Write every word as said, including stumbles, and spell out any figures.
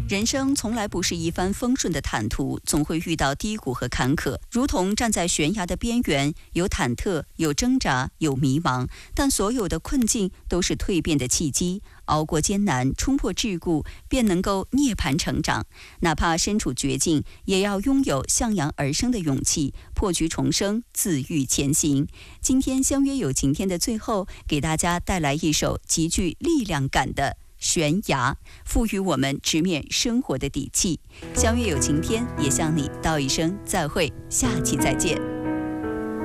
人生从来不是一帆风顺的坦途，总会遇到低谷和坎坷。如同站在悬崖的边缘，有忐忑，有挣扎，有迷茫，但所有的困境都是蜕变的契机。熬过艰难，冲破桎梏，便能够涅槃成长。哪怕身处绝境，也要拥有向阳而生的勇气，破局重生，自愈前行。今天相约有晴天的最后，给大家带来一首极具力量感的悬崖，赋予我们直面生活的底气。相约有晴天，也向你道一声再会，下期再见。